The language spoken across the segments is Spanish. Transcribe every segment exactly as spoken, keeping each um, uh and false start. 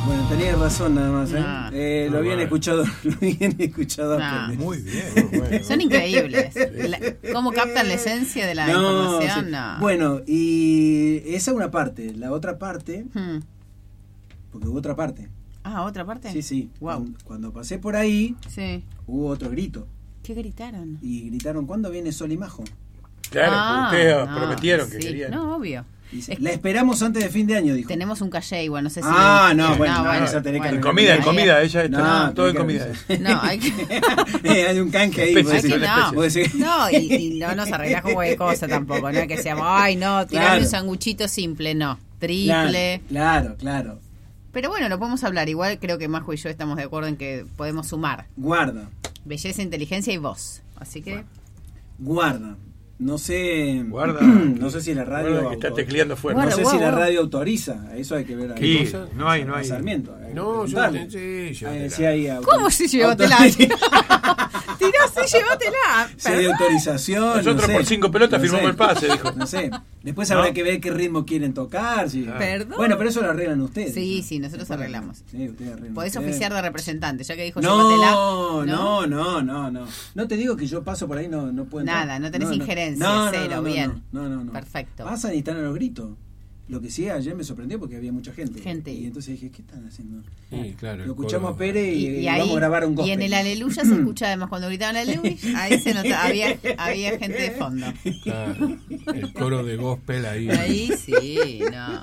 Bueno, tenías razón nada más, ¿eh? No. eh lo No, bien bueno. escuchado, lo bien escuchado. No. Muy bien, muy bueno. Son increíbles. La- ¿Cómo captan la esencia de la No, información? sí. No. Bueno, y esa es una parte. La otra parte, Hmm. porque hubo otra parte. Ah, ¿otra parte? Sí, sí. Wow. Cuando, cuando pasé por ahí, Sí. hubo otro grito. ¿Qué gritaron? Y gritaron, ¿cuándo viene Sol y Majo? Claro, Ah, ustedes no, prometieron que sí. querían. No, obvio. Dice, Es- la esperamos antes de fin de año, dijo. Tenemos un calle igual, no sé si... Ah, no, bueno, no, bueno, esa tenés que En bueno. comida, en Ahí- comida, ella está No, todo en tenés comida. que- No, hay que... Eh, hay un canje ahí. Especie, vos Hay decís. que no. Vos decís- No, y, y no nos arreglás con cualquier cosa tampoco, no es que seamos, ay no, tirame Claro. un sanguchito simple, no, triple. Claro, claro, claro. Pero bueno, lo podemos hablar, igual creo que Majo y yo estamos de acuerdo en que podemos sumar Guarda, belleza, inteligencia y voz. Así que... guarda. No sé. Guarda. No sé si la radio. Guarda que está autor- tecleando fuerte. No Guarda, sé guau, si la guau. radio autoriza. Eso hay que ver ahí. ¿Qué Cosa- cosa? No hay, no a hay. Sarmiento. hay que No, yo preguntarle. sí, Ah, llévatela. si hay autor- ¿Cómo si llévatela? autor- Tiró, sí, llévatela. Si hay Perdón. autorización. Nosotros no sé. por cinco pelotas No firmamos sé. el pase, dijo. No sé. Después ¿No? habrá que ver qué ritmo quieren tocar. Si... Perdón. Bueno, pero eso lo arreglan ustedes. Sí, ¿no? sí, nosotros Después arreglamos. Sí, ustedes arreglan. Podés ustedes. oficiar de representante, ya que dijo No, llévatela. no, no, no, no. No te digo que yo paso por ahí, no, no puedo entrar. Nada, no tenés injerencia, No, no, cero, no, no, bien. No, no, no. Perfecto. Pasan y están a los gritos. Lo que sí, ayer me sorprendió porque había mucha gente. Gente. Y entonces dije, ¿qué están haciendo? Sí, claro. Lo el escuchamos coro. a Pérez y, Y, y y ahí, vamos a grabar un y gospel. en el Aleluya se escucha además cuando gritaban Aleluya, ahí se nota, había, había gente de fondo. Claro, el coro de gospel ahí. Ahí sí, no.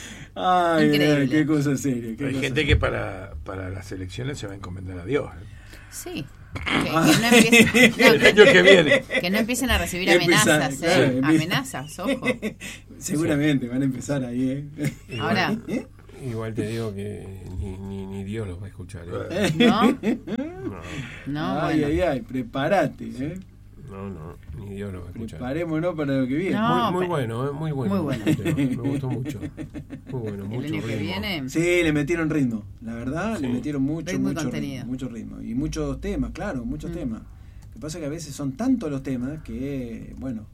Ay, Increíble. ay, qué cosa seria. Qué Hay cosa gente que para, para las elecciones se va a encomendar a Dios. ¿eh? Sí. Que, que no empiecen, no, El año que viene. que no empiecen a recibir Empieza, amenazas, claro, ¿eh? empieza. Amenazas, ojo. Seguramente van a empezar ahí, ¿eh? Igual, Ahora, ¿Eh? igual te digo que ni, ni, ni Dios los va a escuchar. ¿eh? ¿no? No, No, ay, bueno. ay, ay, prepárate, ¿eh? no, no, ni Dios los va a escuchar. Preparémonos para lo que viene. No. Muy, muy pero- bueno, ¿eh? Muy bueno. Muy bueno. Me gustó mucho. Muy bueno, El mucho año que ritmo. viene, Sí, le metieron ritmo, la verdad, Sí. le metieron mucho, Ritmo y mucho contenido. ritmo, mucho ritmo. Y muchos temas, claro, muchos Mm. temas. Lo que pasa es que a veces son tantos los temas que, bueno,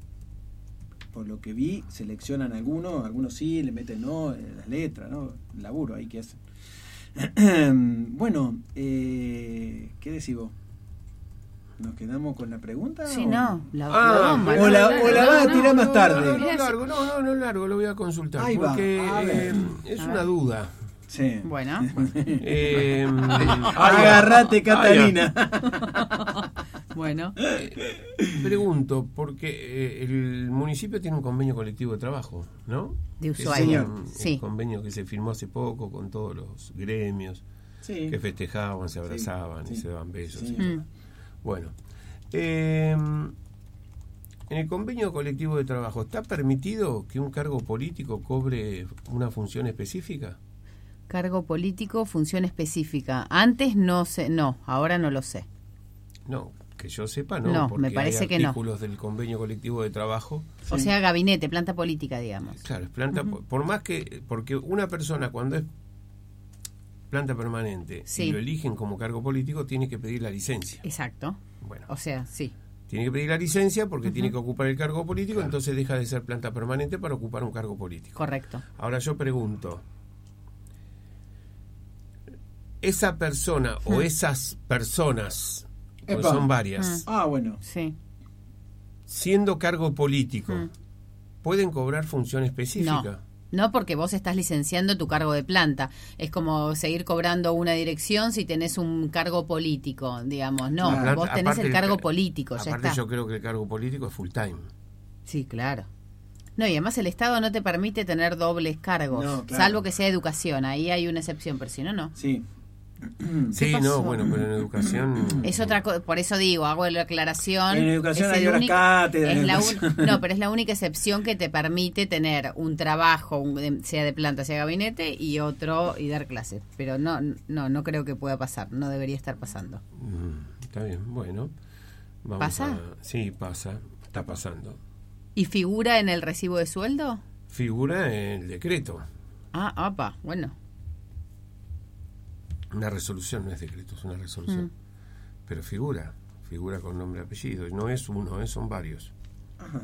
por lo que vi, seleccionan algunos, algunos sí, le meten no, eh, las letras, ¿no? El laburo ahí que hacen. Bueno, eh, ¿qué decís vos? ¿Nos quedamos con la pregunta? sí, o- no. La, Ah, la bomba, o no, la- no, o la no, vas a no, tirar más no, tarde. No, no, Mirá, largo, no, no, no largo, lo voy a consultar. Ahí va, porque a ver. eh, es A una ver. duda. Sí. Bueno, Eh, Agarrate, Catalina. bueno. Pregunto, porque eh, el municipio tiene un convenio colectivo de trabajo, ¿no? De Ese usuario, es un- sí. un convenio que se firmó hace poco con todos los gremios Sí. que festejaban, se abrazaban Sí, y sí. se daban besos. Sí. y todo. Mm. Bueno, eh, en el convenio colectivo de trabajo, ¿está permitido que un cargo político cobre una función específica? Cargo político, función específica. Antes no sé, no, ahora no lo sé. No, que yo sepa, no. No, porque me parece hay que no. artículos del convenio colectivo de trabajo. O Sí. sea, gabinete, planta política, digamos. Claro, es planta, por, por más que, porque una persona cuando es planta permanente Sí. y lo eligen como cargo político, tiene que pedir la licencia. Exacto. Bueno, O sea, sí. tiene que pedir la licencia porque tiene que ocupar el cargo político, Claro. entonces deja de ser planta permanente para ocupar un cargo político. Correcto. Ahora yo pregunto, esa persona o Mm. esas personas, porque Epa. son varias, Ah, bueno. Sí. siendo cargo político, Mm. ¿pueden cobrar función específica? No, porque vos estás licenciando tu cargo de planta. Es como seguir cobrando una dirección si tenés un cargo político, digamos. No, Claro. vos tenés Aparte el el cargo ca- político, ya Aparte está. yo creo que el cargo político es full time. Sí, claro. No, y además el Estado no te permite tener dobles cargos, No, claro. salvo que sea educación. Ahí hay una excepción, pero si no, no. Sí. Sí, pasó? no, bueno, pero en educación... Es otra cosa, por eso digo, hago la aclaración. En educación Es hay el horas único- cátedras, es en la educación. un- No, pero es la única excepción que te permite tener un trabajo, un- de- sea de planta, sea de gabinete, y otro, y dar clases. Pero no, no, no creo que pueda pasar, no debería estar pasando. Mm, está bien, bueno. Vamos ¿Pasa? a- sí, pasa, está pasando. ¿Y figura en el recibo de sueldo? Figura en el decreto. Ah, apa, bueno. Una resolución, no es decreto, es una resolución. Mm. Pero figura, figura con nombre y apellido. Y no es uno, eh, son varios. Ajá.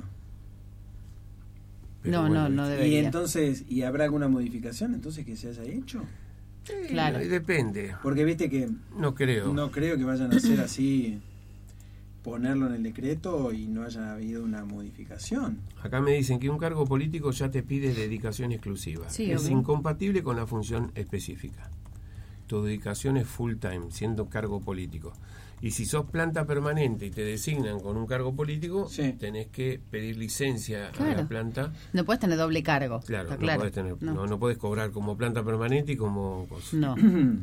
Pero No, bueno, no, no Y debería. entonces, ¿y habrá alguna modificación entonces que se haya hecho? Sí, Claro. y depende. Porque viste que No creo. no creo que vayan a hacer así, ponerlo en el decreto y no haya habido una modificación. Acá me dicen que un cargo político ya te pide dedicación exclusiva. Sí, es obvio. incompatible con la función específica. Tu dedicación es full time, siendo cargo político. Y si sos planta permanente y te designan con un cargo político, Sí. tenés que pedir licencia a Claro. la planta. No puedes tener doble cargo. Claro, está no claro. podés tener, No. no, no podés cobrar como planta permanente y como cosa. No.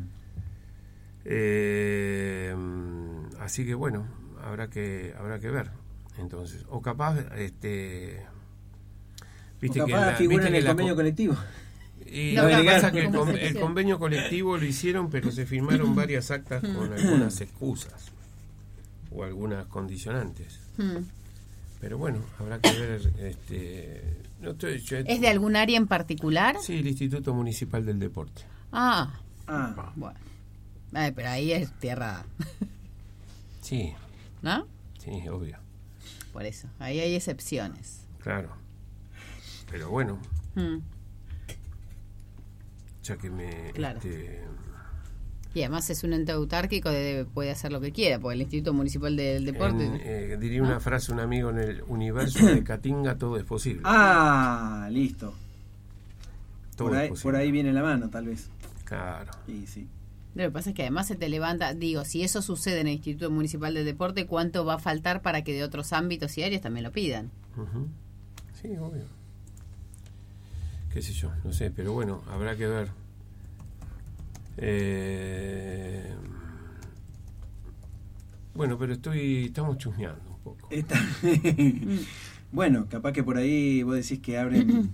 Eh, así que bueno, habrá que habrá que ver. Entonces, o capaz este viste O que capaz la- figura viste en que el la convenio co- colectivo. y No, lo que capaz, pasa es que el, como con- excepción. el convenio colectivo lo hicieron, pero se firmaron varias actas con algunas excusas o algunas condicionantes. Mm. Pero bueno, habrá que ver. Este, no estoy, yo- ¿Es de algún área en particular? Sí, el Instituto Municipal del Deporte. Ah, Ah, bueno. Ay, pero ahí es tierra, Sí, ¿no? sí, obvio, Por eso, ahí hay excepciones. claro. Pero bueno, Mm. ya que me Claro. este, Y además es un ente autárquico, de- puede hacer lo que quiera, porque el Instituto Municipal del Deporte... en, eh, diría una frase un amigo, en el universo de Catinga todo es posible. ah, listo. todo Por es ahí, posible. por ahí viene la mano, tal vez. Claro. Y sí. Lo que pasa es que además se te levanta, digo, si eso sucede en el Instituto Municipal del Deporte, ¿cuánto va a faltar para que de otros ámbitos y áreas también lo pidan? Ujú. Sí, obvio. Qué sé yo, no sé, pero bueno, habrá que ver. Eh, bueno, pero estoy estamos chusmeando un poco. Esta- bueno, capaz que por ahí vos decís que abren...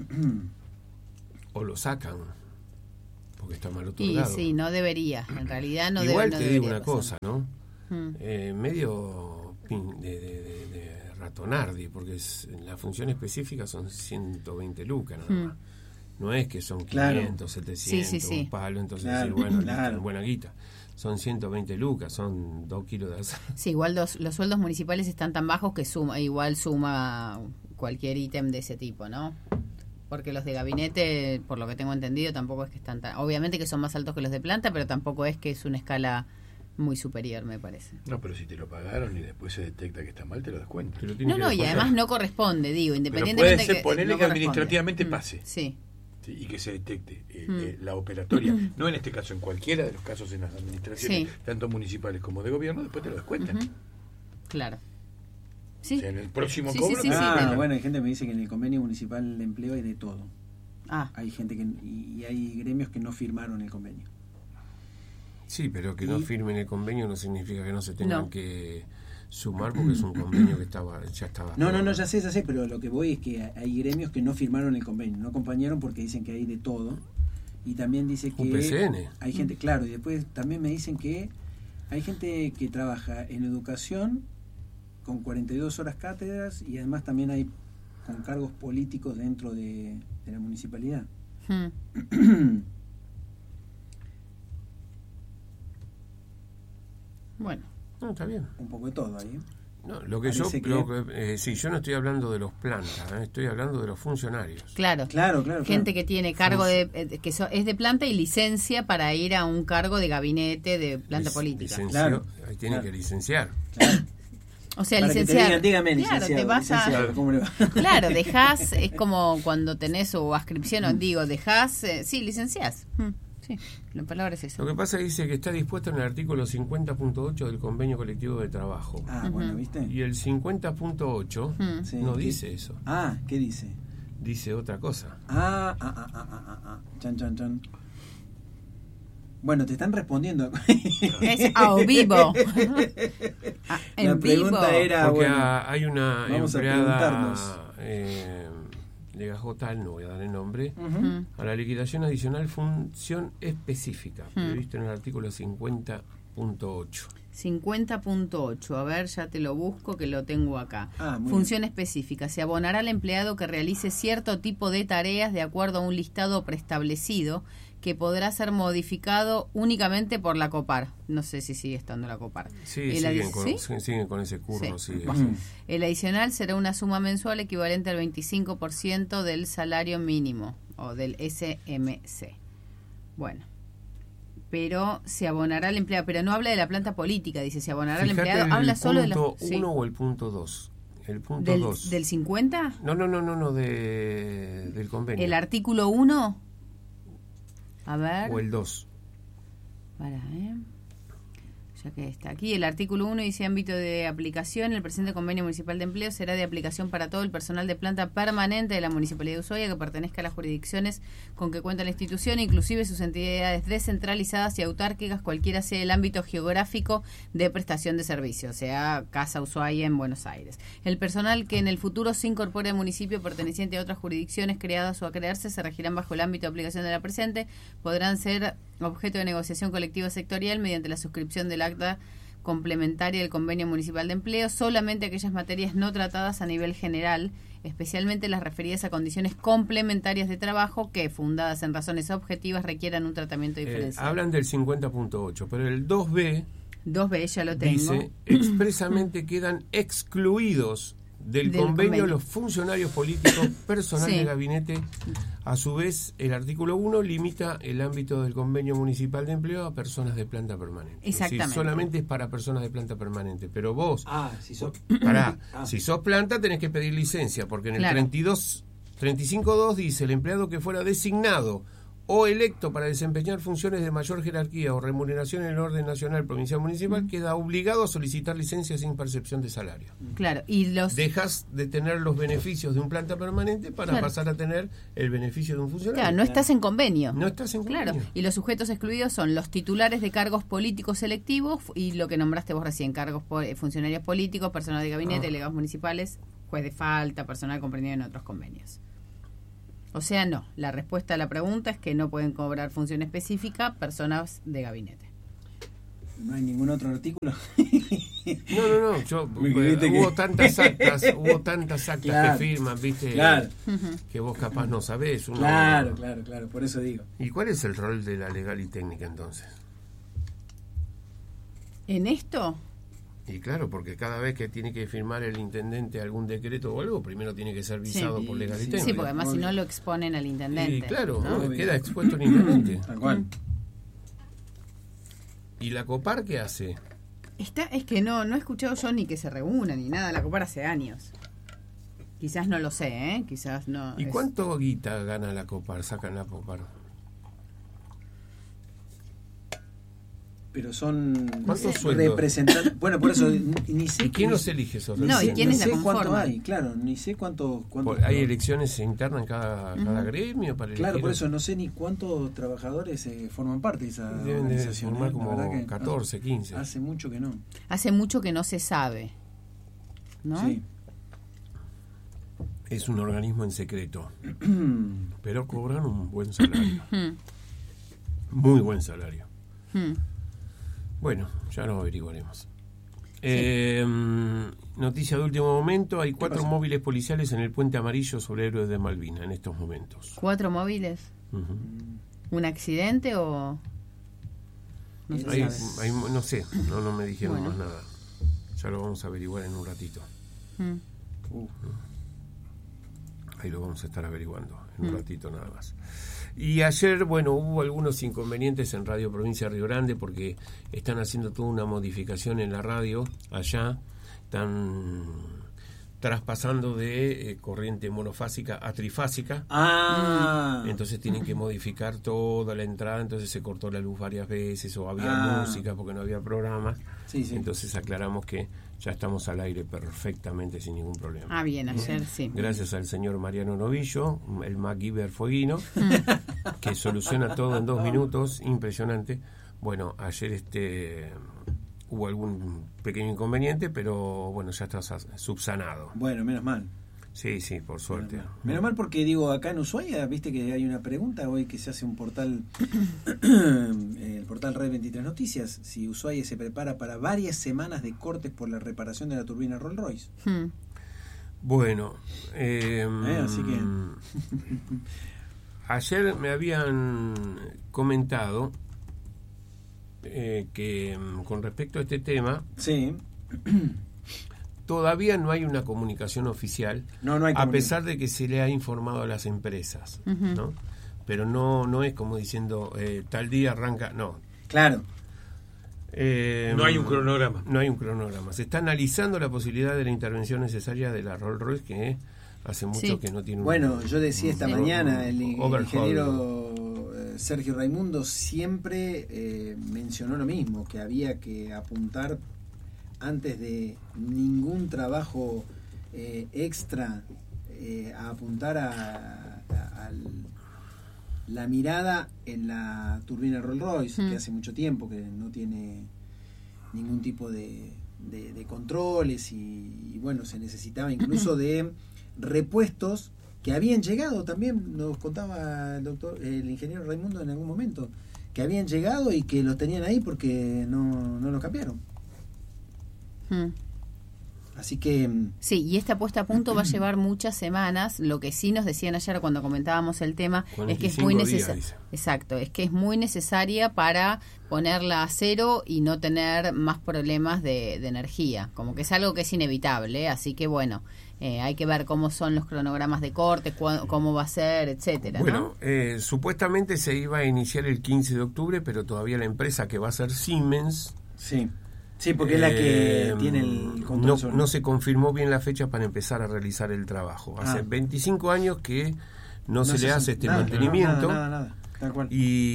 O lo sacan, porque está mal Y otorgado. sí, no debería, en realidad no Igual debe, no te digo debería una pasar. cosa, ¿no? Mm. Eh, medio pin- de, de, de- de ratonardi, porque es, la función específica son ciento veinte lucas nada Mm. más. No es que son Claro. quinientos, setecientos, Sí, sí, sí. un palo, entonces Claro, decir, bueno, claro. listo, buena guita. Son ciento veinte lucas, son dos kilos de asado. Sí, igual los, los sueldos municipales están tan bajos que suma igual suma cualquier ítem de ese tipo, ¿no? Porque los de gabinete, por lo que tengo entendido, tampoco es que están tan... Obviamente que son más altos que los de planta, pero tampoco es que es una escala muy superior, me parece. No, pero si te lo pagaron y después se detecta que está mal, te lo descuentan. Pero tiene No, que no, y después- además no corresponde, digo, Pero independientemente puede ser, que ponele no que corresponde. administrativamente Mm, pase. Sí. Sí, y que se detecte eh, Mm. eh, la operatoria. No en este caso, en cualquiera de los casos en las administraciones, Sí. tanto municipales como de gobierno, después te lo descuentan. Ujú. Claro. Sí. O sea, en el próximo Sí, cobro sí, sí, te sí, ah, descuentan. te- bueno, hay gente que me dice que en el convenio municipal de empleo hay de todo. Ah, Hay gente que y, y hay gremios que no firmaron el convenio. Sí, pero que no Y- firmen el convenio no significa que no se tengan No. que sumar, porque es un convenio que estaba ya estaba. No, no, no, ya sé, ya sé, pero lo que voy es que hay gremios que no firmaron el convenio, no acompañaron porque dicen que hay de todo. Y también dice que U P C N. hay gente, claro, y después también me dicen que hay gente que trabaja en educación con cuarenta y dos horas cátedras y además también hay con cargos políticos dentro de, de la municipalidad. mm. Bueno. No, está bien. Un poco de todo ahí. ¿eh? No, lo que yo, Parece que- lo que, eh, sí, yo no estoy hablando de los plantas, ¿eh? Estoy hablando de los funcionarios. Claro. Claro, claro. Gente claro. que tiene cargo de eh, que so- es de planta y licencia para ir a un cargo de gabinete de planta Lic- política. licenció- Claro, ahí tienen claro. que licenciar. Claro. O sea, Para que te licenciar. digan, dígame, claro, licenciado, te vas licenciado, a ¿cómo le va? claro, dejás, es como cuando tenés o ascripción, o digo, dejás, eh, sí, licenciás. Mm, sí, la palabra es esa. Lo que pasa dice que está dispuesto en el artículo cincuenta punto ocho del Convenio Colectivo de Trabajo. Ah, bueno, ¿viste? Y el cincuenta punto ocho Mm. Sí, no ¿qué? dice eso, Ah, ¿qué dice? dice otra cosa. Ah, ah, ah, ah, ah, ah, ah. Chan, chan, chan. Bueno, te están respondiendo. Es a vivo. Ah, en La pregunta vivo. era, Porque bueno, ah, hay una vamos a empleada preguntarnos. eh, de Gajotal, no voy a dar el nombre, ujú. Mm. a la liquidación adicional función específica, Mm. previsto en el artículo cincuenta punto ocho. cincuenta punto ocho, a ver, ya te lo busco que lo tengo acá. Ah, muy Función específica. Se abonará al empleado que realice cierto tipo de tareas de acuerdo a un listado preestablecido que podrá ser modificado únicamente por la COPAR. No sé si sigue estando la COPAR. Sí, El siguen adi- con, ¿sí? sí, siguen con ese curro, Sí. sí. Bueno. Mm. El adicional será una suma mensual equivalente al veinticinco por ciento del salario mínimo o del S M C. Bueno, pero se abonará al empleado, pero no habla de la planta política, dice, se abonará al Fíjate empleado, el habla solo de punto los... uno sí. o el punto dos. El punto ¿Del, dos. ¿Del cincuenta? No, no, no, no, no, de, del convenio. ¿El artículo uno? A ver. O el dos. Para, ¿eh? Ya que está aquí, el artículo uno dice ámbito de aplicación. El presente convenio municipal de empleo será de aplicación para todo el personal de planta permanente de la Municipalidad de Ushuaia que pertenezca a las jurisdicciones con que cuenta la institución, inclusive sus entidades descentralizadas y autárquicas, cualquiera sea el ámbito geográfico de prestación de servicios, o sea, Casa Ushuaia en Buenos Aires. El personal que en el futuro se incorpore al municipio perteneciente a otras jurisdicciones creadas o a crearse se regirán bajo el ámbito de aplicación de la presente, podrán ser objeto de negociación colectiva sectorial mediante la suscripción del acta complementaria del convenio municipal de empleo, solamente aquellas materias no tratadas a nivel general, especialmente las referidas a condiciones complementarias de trabajo que, fundadas en razones objetivas, requieran un tratamiento Eh, diferencial. hablan del cincuenta punto ocho, pero el dos B dos B ya lo tengo. dice, expresamente quedan excluidos del, Del convenio, convenio. los funcionarios políticos, personal Sí. de gabinete. A su vez, el artículo uno limita el ámbito del convenio municipal de empleo a personas de planta permanente. Es decir, Exactamente. solamente es para personas de planta permanente. Pero vos, Ah, si sos... pará, Ah. si sos planta tenés que pedir licencia, porque en el Claro. treinta y dos, treinta y cinco punto dos dice, el empleado que fuera designado o electo para desempeñar funciones de mayor jerarquía o remuneración en el orden nacional, provincial, municipal, queda obligado a solicitar licencia sin percepción de salario. Claro, y los... Dejas de tener los beneficios de un planta permanente para Claro. pasar a tener el beneficio de un funcionario. Claro, no estás en convenio. No estás en Claro, convenio. y los sujetos excluidos son los titulares de cargos políticos selectivos y lo que nombraste vos recién, cargos po- funcionarios políticos, personal de gabinete, Ah. delegados municipales, juez de falta, personal comprendido en otros convenios. O sea, no. La respuesta a la pregunta es que no pueden cobrar función específica personas de gabinete. No hay ningún otro artículo. No, no, no. Yo, Me eh, creíste hubo que- tantas actas, hubo tantas actas Claro. que firman, viste, Claro. que vos capaz no sabés. Uno- Claro, claro, claro. Por eso digo. ¿Y cuál es el rol de la legal y técnica entonces? ¿En esto? Y claro, porque cada vez que tiene que firmar el intendente algún decreto o algo, primero tiene que ser visado Sí. por legal y Sí, técnica. Sí, porque además si no lo exponen al intendente. Y claro, ¿no? ¿no? Queda expuesto el intendente. Tal cual. ¿Y la COPAR qué hace? Está, es que no, no he escuchado yo ni que se reúnan ni nada, la COPAR hace años. Quizás no lo sé, ¿eh? Quizás no. ¿Y es- cuánto guita gana la COPAR? Sacan la COPAR. Pero son ¿Cuántos sueldos? representantes. Bueno, por eso ni, ni sé. ¿Y quién ni- los elige esos No, ni ¿y sé- quiénes ni la sé cuánto conforman? hay, claro, ni sé cuánto. cuánto Por- ¿Hay elecciones internas en cada, cada Ujú. gremio para Claro, elegir? por eso no sé ni cuántos trabajadores eh, forman parte de esa Deben de organización. formar ¿eh? La como verdad que, catorce, quince. ah, hace mucho que no. Hace mucho que no se sabe, ¿no? Sí. Es un organismo en secreto, pero cobran un buen salario. Hmm, Muy buen salario. hmm. Bueno, ya lo averiguaremos. Eh, noticia de último momento, hay cuatro pasó? móviles policiales en el Puente Amarillo sobre Héroes de Malvinas en estos momentos. ¿Cuatro móviles? Ujú. ¿Un accidente o...? No se Hay- sabe. hay- no sé, no, no me dijeron Bueno. más nada. Ya lo vamos a averiguar en un ratito. Hmm. Uh, Ahí lo vamos a estar averiguando en un Mm. ratito nada más. Y ayer, bueno, hubo algunos inconvenientes en Radio Provincia de Río Grande porque están haciendo toda una modificación en la radio allá. Están traspasando de eh, corriente monofásica a trifásica. Ah, Entonces tienen que modificar toda la entrada, entonces se cortó la luz varias veces o había Ah. música porque no había programa. sí, sí. Entonces aclaramos que ya estamos al aire perfectamente sin ningún problema. Ah, bien, ayer sí. Gracias al señor Mariano Novillo, el MacGyver Fueguino, que soluciona todo en dos minutos, impresionante. Bueno, ayer este hubo algún pequeño inconveniente, pero bueno, ya está sa- subsanado. Bueno, menos mal. Sí, sí, por suerte. Menos mal. Menos mal porque digo, acá en Ushuaia, viste que hay una pregunta hoy que se hace un portal, el portal Red veintitrés Noticias, si Ushuaia se prepara para varias semanas de cortes por la reparación de la turbina Rolls Royce. Hmm. Bueno, eh, Eh, así que- ayer me habían comentado eh, que mm, con respecto a este tema Sí, todavía no hay una comunicación oficial, no, no hay a comunicación. pesar de que se le ha informado a las empresas, Ujú. ¿no? pero no no es como diciendo eh, tal día arranca, no. Claro. Eh, No hay un cronograma. No hay un cronograma. Se está analizando la posibilidad de la intervención necesaria de la Rolls Royce, que hace mucho Sí. que no tiene un... Bueno, yo decía esta un- mañana, el, un el overhaul. ingeniero eh, Sergio Raimundo siempre eh, mencionó lo mismo, que había que apuntar antes de ningún trabajo eh, extra, eh, a apuntar a, a- al- la mirada en la turbina Rolls Royce, Mm. que hace mucho tiempo que no tiene ningún tipo de, de- de controles y, y bueno, se necesitaba incluso de repuestos que habían llegado, también nos contaba el doctor, el ingeniero Raimundo en algún momento, que habían llegado y que los tenían ahí porque no, no los cambiaron. Mm. Así que Sí, y esta puesta a punto va a llevar muchas semanas. Lo que sí nos decían ayer cuando comentábamos el tema es que es muy cuarenta y cinco días, necesaria. dice. Exacto, es que es muy necesaria para ponerla a cero y no tener más problemas de, de energía. Como que es algo que es inevitable, ¿eh? Así que bueno, eh, hay que ver cómo son los cronogramas de corte, cu- cómo va a ser, etcétera. ¿no? Bueno, eh, supuestamente se iba a iniciar el quince de octubre, pero todavía la empresa que va a ser Siemens... sí, sí, porque es la que eh, tiene el control no, sobre- no se confirmó bien la fecha para empezar a realizar el trabajo. Hace Ah. veinticinco años que no, se le hace este nada, mantenimiento. Nada, nada, nada, tal cual.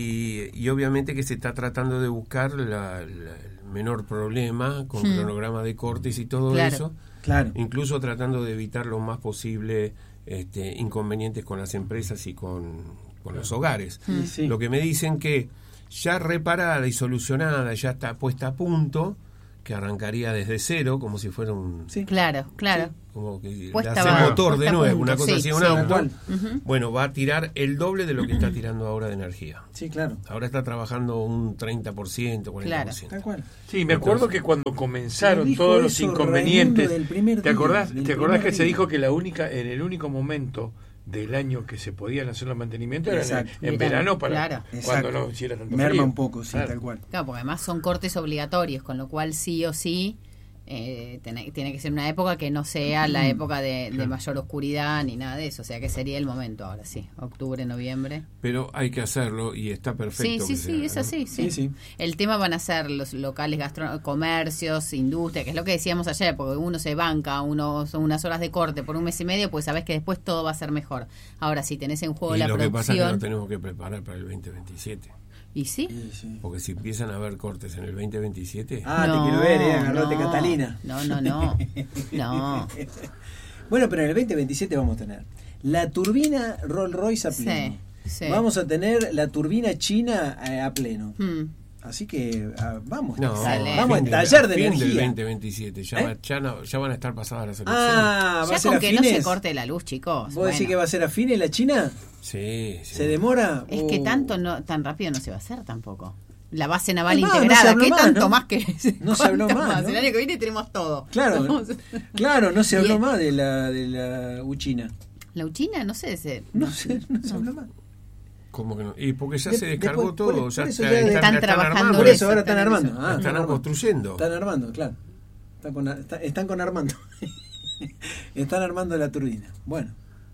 Y, y obviamente que se está tratando de buscar la- la- el menor problema con Hmm. cronograma de cortes y todo Claro. eso, Claro. incluso tratando de evitar lo más posible este, inconvenientes con las empresas y con, con los hogares. Sí, sí. Lo que me dicen que ya reparada y solucionada, ya está puesta a punto, que arrancaría desde cero, como si fuera un... Sí. Claro, claro. como que le Puesta hace a- motor de puesta a nuevo, punto, una cosa sí, así, un sí. auto. Tal cual. Ujú. Bueno, va a tirar el doble de lo que está tirando ahora de energía. Sí, claro. Ahora está trabajando un treinta por ciento, cuarenta por ciento. Tal cual. Sí, me acuerdo Entonces- que cuando comenzaron Lo dijo todos los eso inconvenientes, Raimundo del primer ¿te día, acordás, del ¿te acordás primer que se día? dijo que la única, en el único momento del año que se podían hacer los mantenimientos era en, Exacto. en Verano, verano para claro. cuando Exacto. no hiciera tanto Merma frío? un poco, sí, Claro. tal cual. Claro, porque además son cortes obligatorios, con lo cual sí o sí eh, tiene, tiene que ser una época que no sea la época de, de mayor oscuridad ni nada de eso, o sea que sería el momento ahora, sí, octubre, noviembre. Pero hay que hacerlo y está Sí, perfecto. sí, que sí, se haga, es ¿no? así, sí. Sí, sí. El tema van a ser los locales gastronómicos, comercios, industria, que es lo que decíamos ayer, porque uno se banca unos, unas horas de corte por un mes y medio, pues sabes que después todo va a ser mejor. Ahora, si tenés en juego Y la lo que pasa es que producción... nos tenemos que preparar para el veinte veintisiete. ¿Y sí? Sí, sí. Porque si empiezan a haber cortes en el veinte veintisiete, Ah, No, te quiero ver, eh, agarrate no. Catalina. No, no, no. No. Bueno, pero en el veinte veintisiete vamos a tener la turbina Rolls Royce a Sí, pleno. sí. Vamos a tener la turbina china eh, a pleno. Hmm. Así que ah, vamos, no, Excelente. vamos a fin del- tallar de fin del energía. veinte veintisiete, ya, ¿Eh? va- ya, no- ya van a estar pasadas las elecciones. Ah, va Ya a ser con a que no fines. se corte la luz, chicos. ¿Vos Bueno. decís que va a ser a fines la China? Sí, sí. ¿Se demora? Es Oh. que tanto no, tan rápido no se va a hacer tampoco. La base naval Es más, no se integrada, habló ¿qué más, tanto ¿no? más que No se habló ¿Cuánto más, ¿no? El año que viene tenemos todo. Claro, Vamos- claro, no se habló Y- más de la de la Uchina. La Uchina, no sé, se, No sé, no se habló más. ¿Cómo que no? Y porque ya De- se descargó después- por- todo, por ya eso está- ya están, están ya trabajando armando. Por en eso ahora están están en armando. eso. Ah, están armando. construyendo. Están armando, claro. Están con, está- están con armando. Están armando la turbina. Bueno,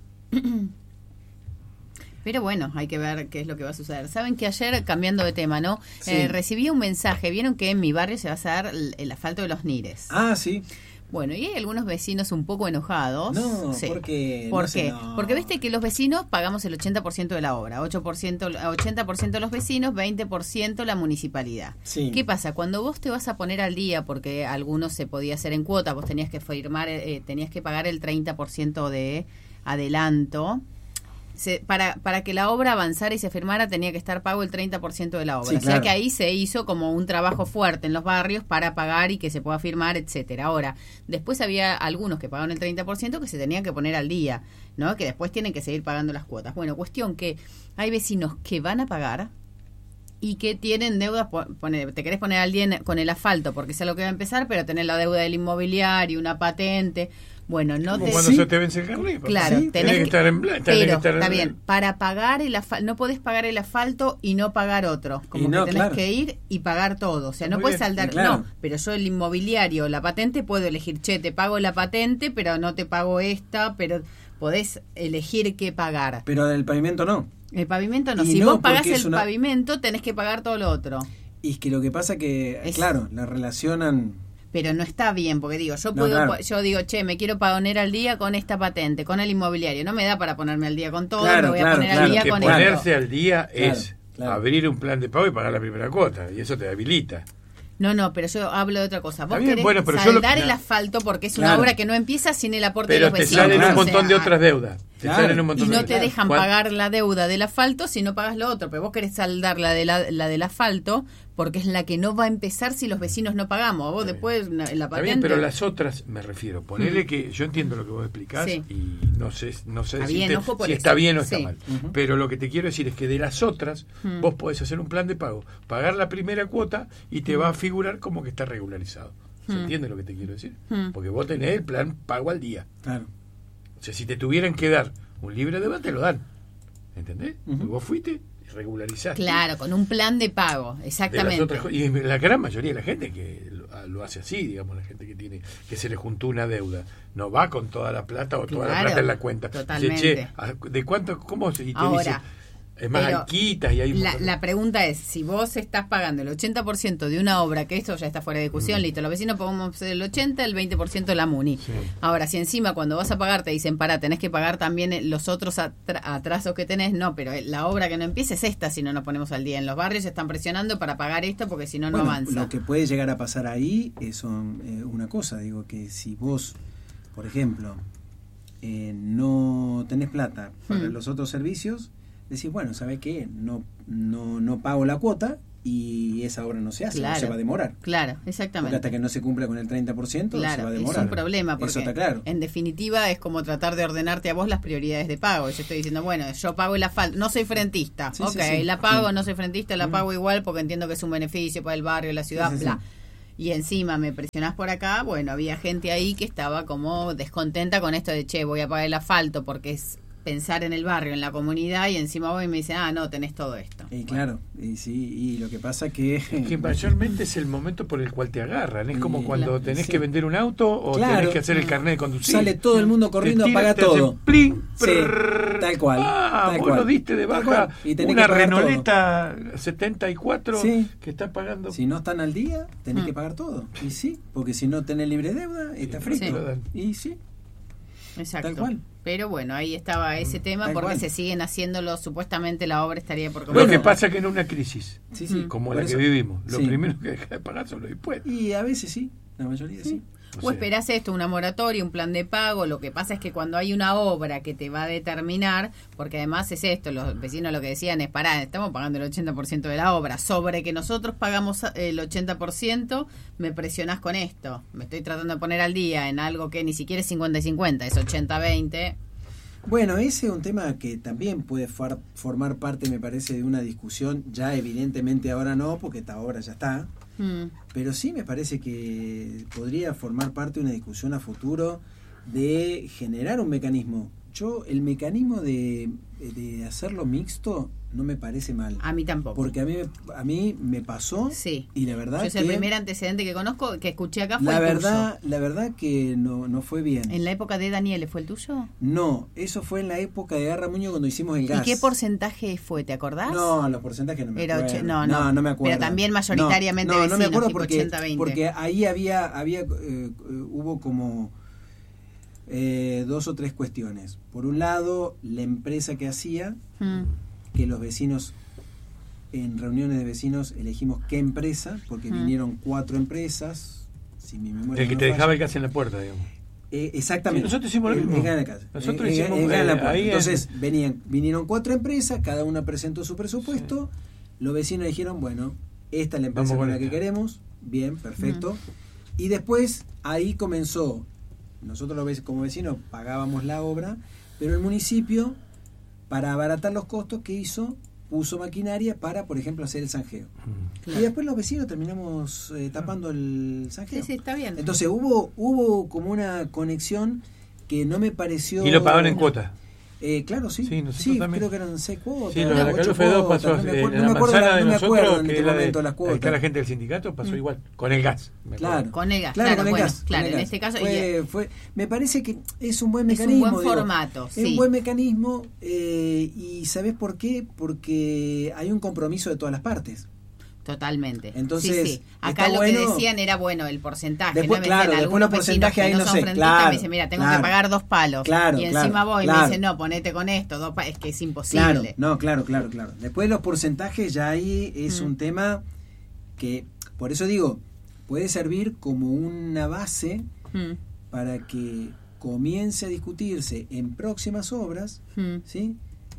Pero bueno, hay que ver qué es lo que va a suceder. Saben que ayer, cambiando de tema, ¿no? Sí. Eh, recibí un mensaje. Vieron que en mi barrio se va a hacer el, el asfalto de los Nires. ah, sí. Bueno, y hay algunos vecinos un poco enojados. No, Sí. porque ¿Por no sé, qué? no. Porque viste que los vecinos pagamos el ochenta por ciento de la obra, ocho por ciento, ochenta por ciento los vecinos, veinte por ciento la municipalidad. Sí. ¿Qué pasa? Cuando vos te vas a poner al día, porque algunos se podía hacer en cuota, vos tenías que firmar, eh, tenías que pagar el treinta por ciento de adelanto. Se, para, para que la obra avanzara y se firmara tenía que estar pago el treinta por ciento de la obra. Sí, O sea claro. que ahí se hizo como un trabajo fuerte en los barrios para pagar y que se pueda firmar, etcétera. Ahora, después había algunos que pagaron el treinta por ciento que se tenían que poner al día, ¿no? Que después tienen que seguir pagando las cuotas. Bueno, cuestión que hay vecinos que van a pagar y que tienen deudas, po- pone- te querés poner al día en- con el asfalto porque es algo que va a empezar, pero tener la deuda del inmobiliario, una patente, Bueno, no Como te... cuando sí. se te vence el carnet. papá. Claro, Sí, tenés que estar en blanco. Pero, que estar en está blanco. bien, para pagar el asfalto, no podés pagar el asfalto y no pagar otro. Como Y que no, tenés claro. que ir y pagar todo. O sea, no Muy puedes bien. saldar. Y claro. No, pero yo el inmobiliario, la patente, puedo elegir, che, te pago la patente, pero no te pago esta, pero podés elegir qué pagar. Pero del pavimento no. El pavimento no. Y Si no, vos pagás porque el es una- pavimento, tenés que pagar todo lo otro. Y es que lo que pasa que, Es- claro, la relacionan... Pero no está bien, porque digo, yo No, puedo, claro. yo digo, che, me quiero poner al día con esta patente, con el inmobiliario. No me da para ponerme al día con todo, Claro, me voy a claro, poner claro. al día Que con ponerse esto. al día Claro, es claro. abrir un plan de pago y pagar la primera cuota. Y eso te habilita. No, no, pero yo hablo de otra cosa. Vos Está bien, querés bueno, pero yo lo- saldar el no. asfalto porque es una Claro. obra que no empieza sin el aporte Pero de los te vecinos. salen claro. un montón O de sea, otras deudas. Te Claro. salen un montón Y de no te deudas. dejan ¿Cuán- pagar la deuda del asfalto si no pagas lo otro. Pero vos querés saldar la, de la, la del asfalto porque es la que no va a empezar si los vecinos no pagamos. Vos Está después la, la Está patente... bien, pero las otras me refiero. Ponele que yo entiendo lo que vos explicás Sí. y no sé, no sé Está si, bien, te- ojo por si eso. está bien o está Sí. mal. Ujú. Pero lo que te quiero decir es que de las otras Mm. vos podés hacer un plan de pago, pagar la primera cuota y te va a figurar como que está regularizado. ¿Se Mm. entiende lo que te quiero decir? Mm. Porque vos tenés el plan pago al día. Claro. O sea, si te tuvieran que dar un libre de te lo dan. ¿Entendés? Ujú. Y vos fuiste y regularizaste. Claro, con un plan de pago, De las exactamente. otras co- y la gran mayoría de la gente que lo, lo hace así, digamos, la gente que tiene que se le juntó una deuda, no va con toda la plata o toda la Claro, plata en la cuenta. Dice, totalmente. che, ¿de cuánto? ¿Cómo? se- Y te Ahora, dice, es más pero alquitas y hay un La, montón de- la pregunta es, si vos estás pagando el ochenta por ciento de una obra, que esto ya está fuera de discusión, Mm. listo, los vecinos pagamos el ochenta, el veinte por ciento de la MUNI. Sí. Ahora, si encima cuando vas a pagar te dicen, pará, tenés que pagar también los otros atra- atrasos que tenés, no, pero la obra que no empiece es esta si no nos ponemos al día. En los barrios se están presionando para pagar esto porque si no, no Bueno, avanza. lo que puede llegar a pasar ahí es un- eh, una cosa, digo, que si vos, por ejemplo, eh, no tenés plata para Hmm. los otros servicios, decís, bueno, ¿sabes qué? No, no, no pago la cuota y esa obra no se hace, Claro. no se va a demorar. Claro, Porque hasta que no se cumpla con el treinta por ciento se va a Claro, es demorar. un problema porque Eso está claro. en definitiva es como tratar de ordenarte a vos las prioridades de pago. Yo estoy diciendo, bueno, yo pago el asfalto, no soy frentista, Sí, ok, sí, sí. la pago, Sí. no soy frentista, la Mm. pago igual porque entiendo que es un beneficio para el barrio, la ciudad, Sí, sí, bla. sí. Y encima me presionás por acá, bueno, había gente ahí que estaba como descontenta con esto de, che, voy a pagar el asfalto porque es pensar en el barrio, en la comunidad, y encima voy y me dicen, ah, no, tenés todo esto. Y claro, y sí, y lo que pasa que... que mayormente es el momento por el cual te agarran. Es como Y cuando la- tenés sí. que vender un auto o Claro. tenés que hacer el carnet de conducir. Sale todo el mundo corriendo a Te tiran, pagar te hacen todo. plin, Sí, prrr. tal cual, Ah, tal vos cual. lo diste de Tal baja. cual. Y tenés Una que pagar todo. Renoleta setenta y cuatro Sí. que está pagando. Si no están al día, tenés Mm. que pagar todo. Y sí, porque si no tenés libre deuda, está Sí, frito. sí. lo dan. Y sí, Exacto. Tal cual. Pero bueno, ahí estaba ese tema Tal porque cual. se siguen haciéndolo, supuestamente la obra estaría por Lo comenzar. que pasa que en una crisis sí, sí. como Por la eso- que vivimos, lo sí. primero que deja de pagar son los impuestos. Y a veces sí, la mayoría sí. O esperás esto, una moratoria, un plan de pago. Lo que pasa es que cuando hay una obra que te va a determinar, porque además es esto, los vecinos lo que decían es, pará, estamos pagando el ochenta por ciento de la obra, sobre que nosotros pagamos el ochenta por ciento, me presionás con esto. Me estoy tratando de poner al día en algo que ni siquiera es cincuenta y cincuenta, es ochenta veinte. Bueno, ese es un tema que también puede far- formar parte, me parece, de una discusión. Ya evidentemente ahora no, porque esta obra ya está. Mm. Pero sí me parece que podría formar parte de una discusión a futuro de generar un mecanismo. Yo, el mecanismo de, de hacerlo mixto no me parece mal. A mí tampoco. Porque a mí, me- a mí me pasó Sí. y la verdad Yo es que... el primer antecedente que conozco, que escuché acá fue la el verdad, la verdad que no, no fue bien. tuyo. ¿En la época de Daniele fue el tuyo? No, eso fue en la época de Garra Muñoz cuando hicimos el gas. ¿Y qué porcentaje fue? ¿Te acordás? No, los porcentajes no me Era acuerdo. ocho- no, no. no me acuerdo. Pero también mayoritariamente no, no, no me vecinos, acuerdo tipo porque, ochenta veinte. porque ahí había, había eh, eh, hubo como eh, dos o tres cuestiones. Por un lado, la empresa que hacía, Mm. que los vecinos, en reuniones de vecinos, elegimos qué empresa, porque Mm. vinieron cuatro empresas, si mi memoria El que no te falla. dejaba el gas en la puerta, digamos. Eh, exactamente. Sí, nosotros hicimos lo En- mismo. en Gana Casa. Nosotros En- en- hicimos, en Gana eh, La Puerta. ahí en- Entonces venían, vinieron cuatro empresas, cada una presentó su presupuesto. Los vecinos dijeron, bueno, esta es la empresa Vamos con con la que esta. queremos. Bien, perfecto. Y después ahí comenzó. Nosotros los ve- como vecinos pagábamos la obra, pero el municipio, para abaratar los costos, ¿qué hizo? puso maquinaria para, por ejemplo, hacer el zanjeo. Claro. Y después los vecinos terminamos eh, tapando el zanjeo. Sí, sí, está bien. Entonces hubo hubo como una conexión que no me pareció... Y lo pagaban en cuotas. Eh, claro, sí. Sí, nosotros sí, también. creo que eran seis cuotas. Sí, lo de la ocho Calufe dos cuotas, pasó no me en acuerdo- la no me acuerdo manzana la- de no me acuerdo nosotros, en que este era de, momento las cuotas. acá la gente del sindicato pasó Mm. igual, con el gas. me acuerdo. Claro. Con el gas, Claro, claro, con el bueno, gas, con claro, el en gas. este caso... Fue, y- fue, me parece que es un buen Es un mecanismo. buen digo. formato, Es sí. un buen mecanismo eh, y ¿sabés por qué? Porque hay un compromiso de todas las partes. Totalmente. Entonces, sí, sí. Acá está lo bueno. que decían era, bueno, el porcentaje. Después, ¿no? Me claro, decían, después los algunos vecinos porcentajes que ahí no son sé, frentistas claro, me dicen, mira, tengo claro. que pagar dos palos. Claro, y encima claro, voy y claro. me dicen, no, ponete con esto, dos pa-". Es que es imposible. Claro, no, claro, claro, claro. Después los porcentajes ya ahí es Mm. un tema que, por eso digo, puede servir como una base Mm, para que comience a discutirse en próximas obras, mm, ¿sí?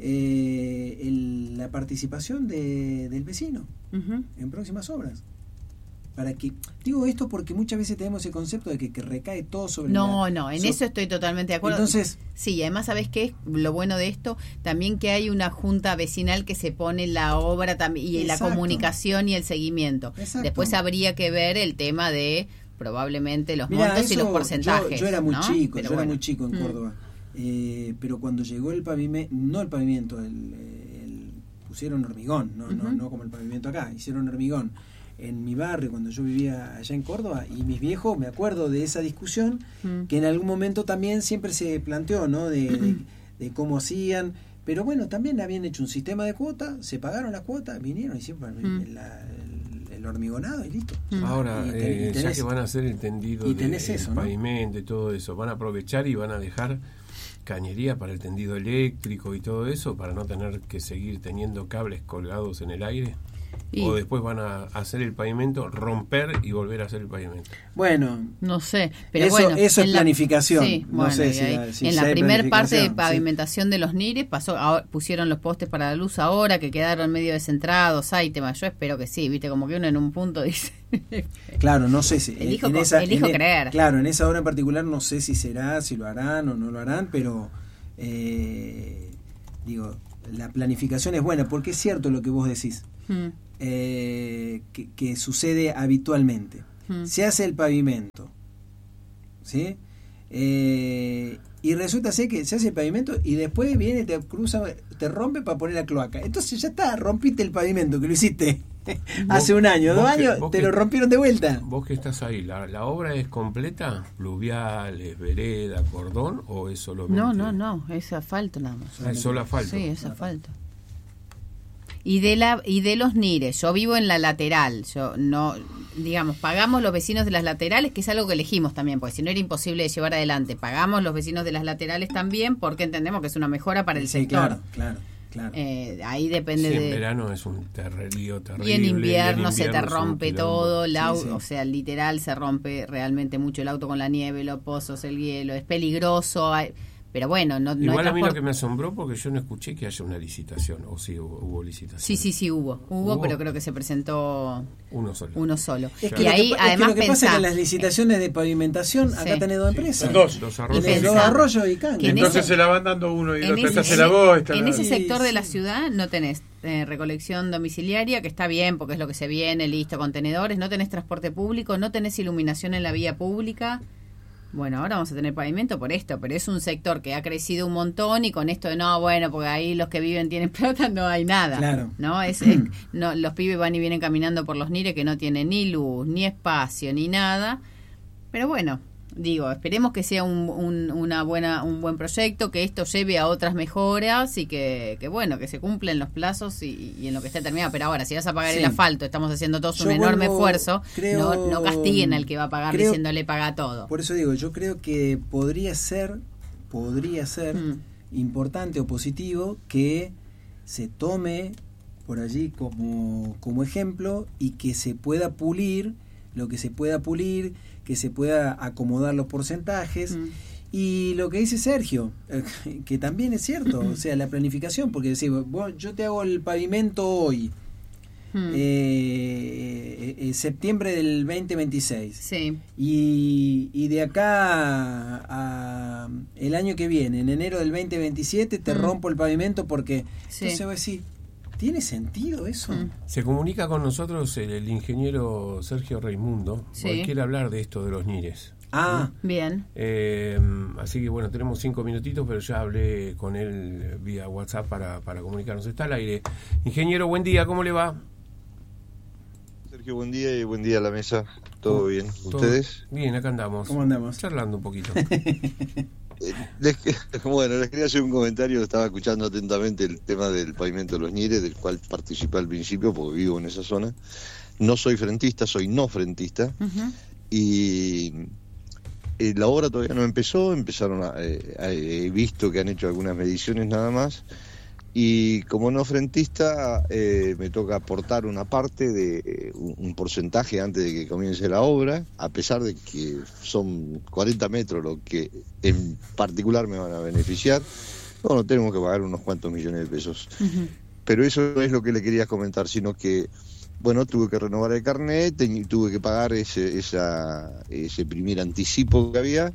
Eh, el- la participación de, del vecino ujú. en próximas obras. Para que, digo esto porque muchas veces tenemos el concepto de que, que recae todo sobre No, la- no, en so- eso estoy totalmente de acuerdo. Entonces, Sí, y además, ¿sabes qué es lo bueno de esto? También que hay una junta vecinal que se pone la obra también y la Exacto. comunicación y el seguimiento. Exacto. Después habría que ver el tema de probablemente los Mirá, montos y eso, los porcentajes. Yo, yo era muy ¿no? chico, Pero yo era bueno. muy chico en Mm. Córdoba. Eh, pero cuando llegó el pavimento, no el pavimento, el, el- pusieron hormigón, no, no, Ujú. no como el pavimento acá, hicieron hormigón en mi barrio cuando yo vivía allá en Córdoba y mis viejos, me acuerdo de esa discusión Mm. que en algún momento también siempre se planteó, ¿no? De, de, de cómo hacían, pero bueno, también habían hecho un sistema de cuotas, se pagaron las cuotas, vinieron y siempre Mm. la- el, el hormigonado y listo. Mm. Ahora, Y ten- eh, y ya tenés- que van a hacer el tendido y del tenés eso, ¿no? pavimento y todo eso, van a aprovechar y van a dejar cañería para el tendido eléctrico y todo eso para no tener que seguir teniendo cables colgados en el aire. Y- O después van a hacer el pavimento, romper y volver a hacer el pavimento. Bueno, No sé, pero Eso- bueno. eso es en la- planificación. Sí, No bueno, sé y si ahí- la- si en ya la hay primer parte de planificación, sí. pavimentación de los Nires pasó, ahora pusieron los postes para la luz ahora que quedaron medio descentrados, hay temas. Yo espero que sí, viste, como que uno en un punto dice. claro, no sé si Elijo en co- esa, elijo en e- creer. Claro, en esa obra en particular no sé si será, si lo harán o no lo harán, pero eh, digo, la planificación es buena porque es cierto lo que vos decís, Mm, eh, que, que sucede habitualmente. mm. Se hace el pavimento, ¿sí? Eh, y resulta ser que se hace el pavimento y después viene, te cruza, te rompe para poner la cloaca. Entonces ya está, rompiste el pavimento que lo hiciste hace un año, vos dos que- años, vos te que- lo rompieron de vuelta. Vos que estás ahí, ¿la, la obra es completa? ¿Pluviales, vereda, cordón o es solamente? No, no, no, es asfalto nada más. Ah, es solo asfalto. Sí, es asfalto. Y de la y de los Nires, yo vivo en la lateral, yo no, digamos, pagamos los vecinos de las laterales, que es algo que elegimos también, porque si no era imposible de llevar adelante, pagamos los vecinos de las laterales también, porque entendemos que es una mejora para el Sí, sector. claro, claro, claro. Eh, ahí depende Sí, en de... verano es un terrerío terrible. Y en invierno, en se te invierno es un rompe quilombo. todo, el au- Sí, sí. o sea, literal se rompe realmente mucho el auto con la nieve, los pozos, el hielo, es peligroso, hay- pero bueno, no, no hay Igual a mí lo transporte. que me asombró porque yo no escuché que haya una licitación, o sí hubo, hubo licitación. Sí, sí, sí hubo, hubo, Hubo. pero creo que se presentó Uno solo. uno solo. Es y que, lo ahí que, pa- es que además lo que pasa es pensá, que en las licitaciones de pavimentación acá Sí. tenés dos Sí, empresas. son dos. Dos Y arroyos. Tenés dos pensá arroyos y caña. que en Entonces ese- se la van dando uno y el en otro, ese, esta se la vos, esta en la- ese Sí, sector de la sí. ciudad no tenés eh, recolección domiciliaria, que está bien porque es lo que se viene, listo, contenedores, no tenés transporte público, no tenés iluminación en la vía pública. Bueno, ahora vamos a tener pavimento por esto, pero es un sector que ha crecido un montón y con esto de no, bueno, porque ahí los que viven tienen plata, no hay nada. Claro. ¿No? Es, es- no, los pibes van y vienen caminando por los Nires que no tienen ni luz, ni espacio, ni nada. Pero bueno, digo, esperemos que sea un, un, una buena, un buen proyecto, que esto lleve a otras mejoras y que, que bueno, que se cumplen los plazos y, y en lo que esté terminado. Pero ahora, si vas a pagar Sí. el asfalto, estamos haciendo todos un Yo enorme vuelvo- esfuerzo, creo- no, no castiguen al que va a pagar creo- diciéndole paga todo. Por eso digo, yo creo que podría ser, podría ser Mm. importante o positivo que se tome por allí como, como ejemplo y que se pueda pulir lo que se pueda pulir, que se pueda acomodar los porcentajes. Mm. Y lo que dice Sergio, eh, que también es cierto, o sea, la planificación, porque decimos, vos, yo te hago el pavimento hoy, Mm. eh, eh, septiembre del veinte veintiséis. Sí. Y, y de acá a, a el año que viene, en enero del veinte veintisiete, te Mm. rompo el pavimento porque... Sí. Entonces voy a decir, ¿Tiene sentido eso? Mm. Se comunica con nosotros el, el ingeniero Sergio Raimundo, Sí. porque quiere hablar de esto de los ñires. Ah, Bien. Eh, así que bueno, tenemos cinco minutitos, pero ya hablé con él vía WhatsApp para, para comunicarnos. Está al aire. Ingeniero, buen día, ¿cómo le va? Sergio, buen día y buen día a la mesa. ¿Todo bien? Todo- ¿Ustedes? Bien, acá andamos. ¿cómo andamos? Charlando un poquito. Eh, les, bueno, les quería hacer un comentario. Estaba escuchando atentamente el tema del pavimento de los Ñires, del cual participé al principio porque vivo en esa zona. No soy frentista, soy no frentista. Ujú. Y eh, la obra todavía no empezó. Empezaron a, eh, a- he visto que han hecho algunas mediciones nada más. Y como no frentista, eh, me toca aportar una parte de eh, un, un porcentaje antes de que comience la obra, a pesar de que son cuarenta metros lo que en particular me van a beneficiar. Bueno, tenemos que pagar unos cuantos millones de pesos. Ujú. Pero eso no es lo que le quería comentar, sino que, bueno, tuve que renovar el carnet, te- tuve que pagar ese, esa, ese primer anticipo que había,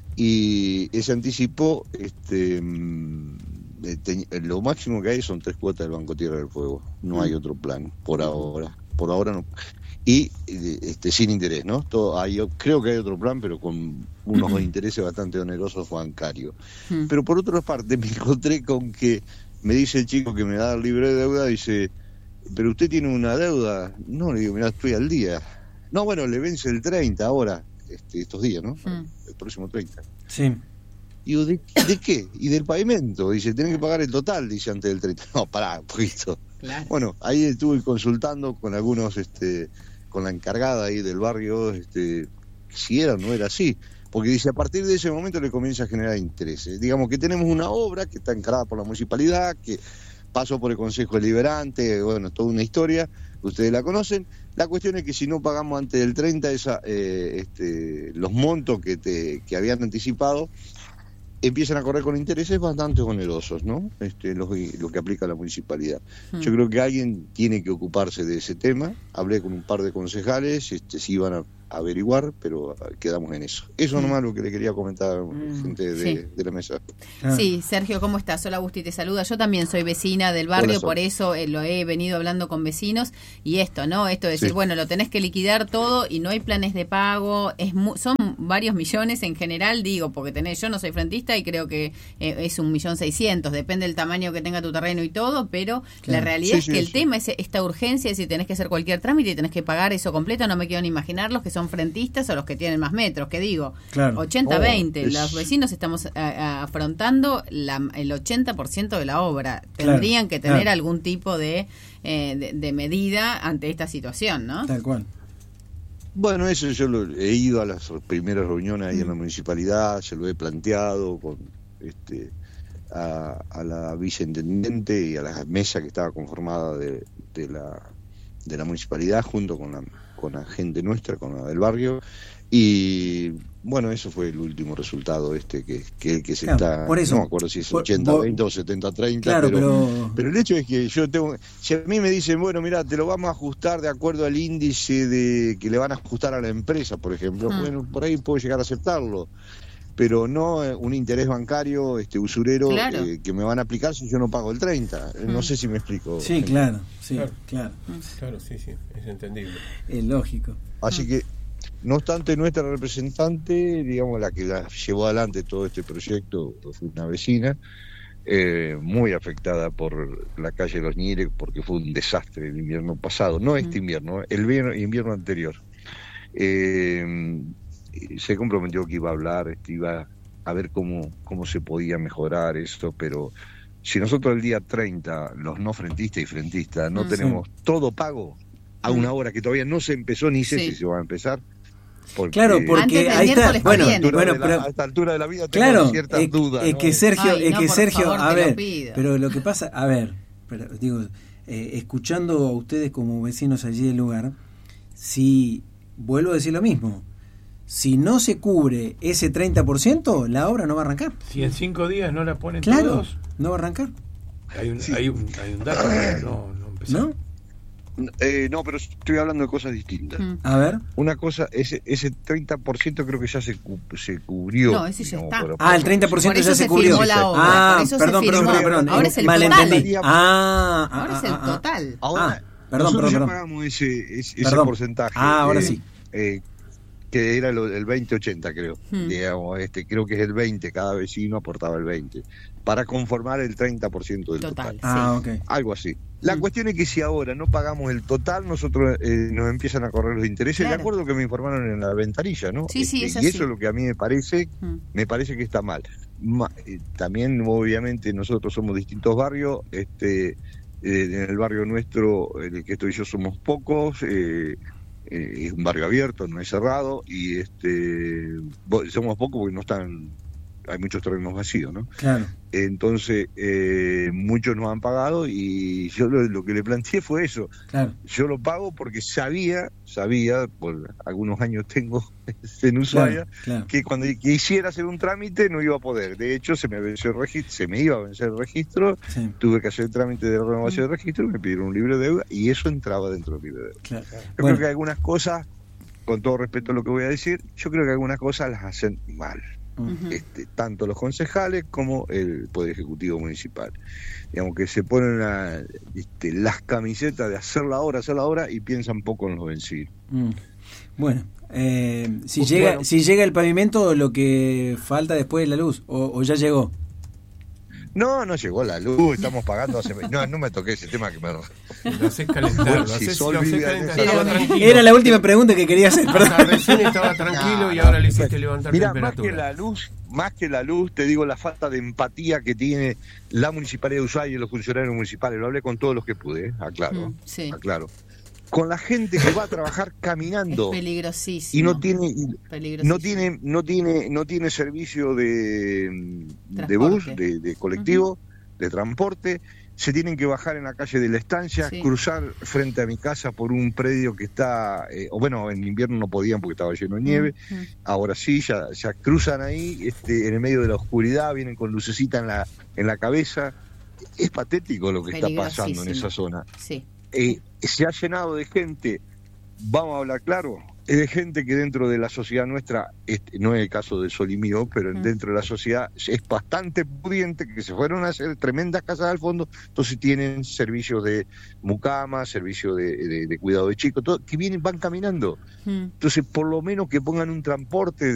y ese anticipo, este, mm, eh, te- lo máximo que hay son tres cuotas del Banco Tierra del Fuego, no hay otro plan, por ahora, por ahora no. Y eh, este, sin interés, ¿no? Todo, hay, creo que hay otro plan, pero con unos intereses bastante onerosos bancarios. Mm. Pero por otra parte me encontré con que me dice el chico que me da el libre de deuda, dice, pero usted tiene una deuda. No, le digo, mirá, estoy al día. No, bueno, le vence el treinta ahora, este, estos días, ¿no? Mm. El próximo treinta. Sí. Digo, ¿de, ¿de qué? Y del pavimento. Dice, tenés que pagar el total, dice, antes del treinta. No, pará, un poquito. Claro. Bueno, ahí estuve consultando con algunos, este, con la encargada ahí del barrio, este, si era o no era así. Porque dice, a partir de ese momento le comienza a generar intereses. Digamos que tenemos una obra que está encargada por la municipalidad, que pasó por el Consejo Deliberante, bueno, toda una historia, ustedes la conocen. La cuestión es que si no pagamos antes del treinta esa, eh, este, los montos que, te, que habían anticipado, empiezan a correr con intereses bastante onerosos, ¿no? Este, lo, lo que aplica la municipalidad. Mm. Yo creo que alguien tiene que ocuparse de ese tema. Hablé con un par de concejales, este, se iban a averiguar, pero quedamos en eso. Eso nomás lo que le quería comentar, Mm, gente de, sí. de la mesa. Ah. Sí, Sergio, ¿cómo estás? Hola, Agustín, te saluda. Yo también soy vecina del barrio, Hola, Sol. por eso eh, lo he venido hablando con vecinos. Y esto, ¿no? Esto de decir, Sí. bueno, lo tenés que liquidar todo y no hay planes de pago. Es mu- son varios millones en general, digo, porque tenés, yo no soy frentista y creo que eh, es un millón seiscientos. Depende del tamaño que tenga tu terreno y todo, pero la Claro. realidad Sí, es sí, que el sí. tema es esta urgencia, es si tenés que hacer cualquier trámite y tenés que pagar eso completo. No me quiero ni imaginar los que son frentistas o los que tienen más metros, que digo, Claro. ochenta Oh, veinte. es- Los vecinos estamos a- a- afrontando la, el ochenta por ciento de la obra. Claro, Tendrían que tener claro. algún tipo de, eh, de, de medida ante esta situación, ¿no? Tal cual. Bueno, eso yo lo, he ido a las primeras reuniones ahí en Mm. la municipalidad, se lo he planteado con este a, a la viceintendente y a la mesa que estaba conformada de, de la de la municipalidad junto con la con la gente nuestra, con la del barrio, y bueno, eso fue el último resultado este que que, que se Claro, está, por eso, no me acuerdo si es por- ochenta vos- veinte o setenta treinta, Claro, pero, pero... pero el hecho es que yo tengo, si a mí me dicen, bueno, mira, te lo vamos a ajustar de acuerdo al índice de que le van a ajustar a la empresa, por ejemplo, Mm. bueno, por ahí puedo llegar a aceptarlo, pero no eh, un interés bancario, este usurero, Claro. eh, que me van a aplicar si yo no pago el treinta. Eh, No Mm. sé si me explico. Sí, claro, sí, Claro. claro. Claro, sí, sí, es entendible. Es lógico. Así que, no obstante, nuestra representante, digamos, la que la llevó adelante todo este proyecto, fue una vecina, eh, muy afectada por la calle de los Ñires, porque fue un desastre el invierno pasado, no este Mm. invierno, el invierno, invierno anterior. Eh, se comprometió que iba a hablar, este, iba a ver cómo, cómo se podía mejorar esto, pero si nosotros el día treinta, los no frentistas y frentistas, no Mm. tenemos todo pago a Mm. una hora que todavía no se empezó, ni sé Sí. si se va a empezar. Porque Claro, porque Antes del ahí está. miércoles Bueno, que viene. bueno, de la- pero a esta altura de la vida tengo claro, ciertas es, dudas. es ¿no? que Sergio, Ay, es no, que por Sergio, favor, a te lo ver, pido. pero lo que pasa, a ver, pero digo, eh, escuchando a ustedes como vecinos allí del lugar, si vuelvo a decir lo mismo, si no se cubre ese treinta por ciento, la obra no va a arrancar. Si en cinco días no la ponen Claro, todos, no va a arrancar, hay un, Sí. hay un, hay un dato que no, no empezó. ¿no? Eh, no, pero estoy hablando de cosas distintas. Mm. A ver. Una cosa, ese ese treinta por ciento creo que ya se, cu- se cubrió. No, ese ya digamos, está. por- Ah, el treinta por ciento Por eso ya se se cubrió. firmó la obra, Ah, por eso se perdón, perdón, firmó. perdón, perdón. Ahora es el Malentendí. total. Ah, ah, Ahora es ah, el ah. total. Ahora, Ah, perdón, nosotros perdón, ya perdón. pagamos ese, ese, ese Perdón. porcentaje. Ah, ahora eh, sí. eh, que era lo- el veinte ochenta, creo. Hmm. Digamos, este, creo que es el veinte, cada vecino aportaba el veinte, para conformar el treinta por ciento del Total. total. Ah, ok. Algo así. La Mm. cuestión es que si ahora no pagamos el total, nosotros eh, nos empiezan a correr los intereses, Claro. de acuerdo a lo que me informaron en la ventanilla, ¿no? Sí, sí, Este, es y así. eso es lo que a mí me parece, Mm. me parece que está mal. Ma- eh, también, obviamente, nosotros somos distintos barrios, este, eh, en el barrio nuestro, en el que estoy yo, somos pocos, eh, eh, es un barrio abierto, no es cerrado, y este, bo- somos pocos porque no están, hay muchos terrenos vacíos, ¿no? Claro. Entonces, eh, muchos nos han pagado y yo lo, lo que le planteé fue eso. Claro. Yo lo pago porque sabía, sabía, por algunos años tengo en Ushuaia, Claro, claro. que cuando quisiera hacer un trámite no iba a poder. De hecho, se me venció el registro, se me iba a vencer el registro, Sí, tuve que hacer el trámite de renovación de registro, me pidieron un libro de deuda y eso entraba dentro del libro de deuda. claro. Yo Bueno. creo que algunas cosas, con todo respeto a lo que voy a decir, yo creo que algunas cosas las hacen mal. Ujú. Este, tanto los concejales como el Poder Ejecutivo Municipal. Digamos que se ponen la, este, las camisetas de hacer la obra, hacer la obra y piensan poco en los vencidos. Mm. Bueno, eh, si Bueno. llega si llega el pavimento, lo que falta después es la luz, o, o ya llegó. No, no llegó la luz, estamos pagando hace... No, no me toqué ese tema que me... Lo haces calentar, Bueno, lo si haces, Sol lo haces vive en calentar. esa- Estaba Era- tranquilo. Era la última pregunta que quería hacer, perdón. Hasta recién estaba tranquilo y ahora le hiciste levantar Mira, más que temperatura. la luz, más que la luz, te digo la falta de empatía que tiene la Municipalidad de Ushuaia y los funcionarios municipales. Lo hablé con todos los que pude, ¿eh? aclaro, Mm, sí. aclaro. Con la gente que va a trabajar caminando Es peligrosísimo. y no tiene... y- Peligrosísimo. No tiene, no tiene, no tiene servicio de, de Transporte. bus, de, de colectivo, de transporte. Se tienen que bajar en la calle de la Estancia, Sí. cruzar frente a mi casa por un predio que está, eh, o bueno, en invierno no podían porque estaba lleno de nieve. Mm, mm. Ahora sí, ya, ya cruzan ahí, este, en el medio de la oscuridad, vienen con lucecita en la, en la cabeza. Es patético lo que está pasando en esa zona. Sí. Eh, se ha llenado de gente, vamos a hablar claro, es de gente que dentro de la sociedad nuestra, este, no es el caso de Sol y mío, pero Mm. dentro de la sociedad es bastante pudiente, que se fueron a hacer tremendas casas al fondo, entonces tienen servicios de mucama, servicios de, de- de cuidado de chicos, todo, que vienen, van caminando. Mm. Entonces, por lo menos que pongan un transporte